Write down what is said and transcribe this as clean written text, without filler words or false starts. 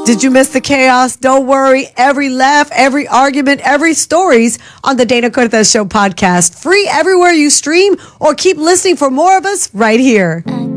Did you miss the chaos? Don't worry. Every laugh, every argument, every stories on the Dana Cortez Show podcast. Free everywhere you stream or keep listening for more of us right here.